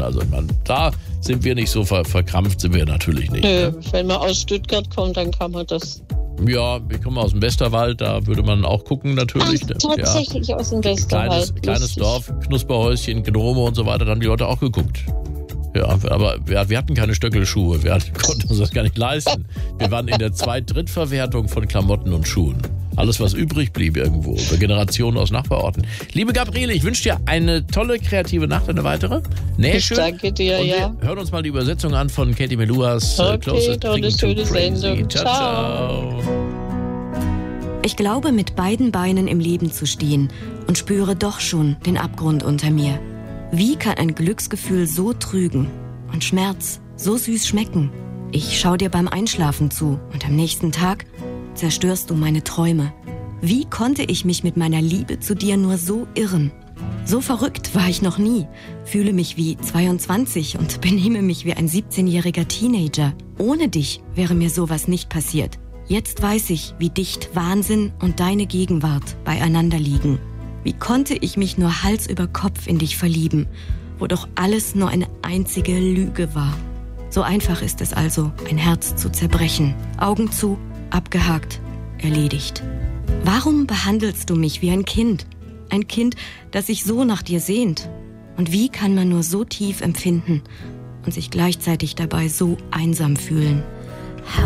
Also da sind wir nicht so verkrampft, sind wir natürlich nicht. Ne? Wenn man aus Stuttgart kommt, dann kann man das. Ja, wir kommen aus dem Westerwald, da würde man auch gucken natürlich. Ach, tatsächlich aus dem Westerwald. Kleines Dorf, Knusperhäuschen, Gnome und so weiter, da haben die Leute auch geguckt. Ja, aber wir hatten keine Stöckelschuhe, wir konnten uns das gar nicht leisten. Wir waren in der Zweit-Drittverwertung von Klamotten und Schuhen. Alles, was übrig blieb irgendwo, über Generationen aus Nachbarorten. Liebe Gabriele, ich wünsche dir eine tolle, kreative Nacht, eine weitere. Ich danke dir, und wir hören uns mal die Übersetzung an von Katie Meluas Closest Thing to Crazy. Ciao. Ich glaube, mit beiden Beinen im Leben zu stehen und spüre doch schon den Abgrund unter mir. Wie kann ein Glücksgefühl so trügen und Schmerz so süß schmecken? Ich schau dir beim Einschlafen zu und am nächsten Tag zerstörst du meine Träume. Wie konnte ich mich mit meiner Liebe zu dir nur so irren? So verrückt war ich noch nie, fühle mich wie 22 und benehme mich wie ein 17-jähriger Teenager. Ohne dich wäre mir sowas nicht passiert. Jetzt weiß ich, wie dicht Wahnsinn und deine Gegenwart beieinander liegen. Wie konnte ich mich nur Hals über Kopf in dich verlieben, wo doch alles nur eine einzige Lüge war? So einfach ist es also, ein Herz zu zerbrechen. Augen zu, abgehakt, erledigt. Warum behandelst du mich wie ein Kind? Ein Kind, das sich so nach dir sehnt. Und wie kann man nur so tief empfinden und sich gleichzeitig dabei so einsam fühlen?